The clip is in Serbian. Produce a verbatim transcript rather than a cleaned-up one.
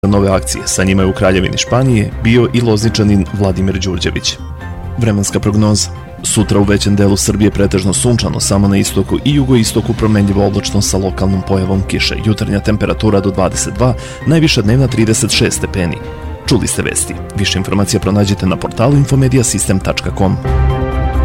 nove akcije. Sa njima je u Kraljevini Španije bio i Lozničanin Vladimir Đurđević. Vremenska prognoza. Sutra u većem delu Srbije pretežno sunčano, samo na istoku i jugoistoku promenljivo oblačno sa lokalnom pojavom kiše. Jutarnja temperatura do dvadeset dva, najviša dnevna trideset šest stepeni. Čuli ste vesti. Više informacija pronađite na portalu infomedijasistem tačka com.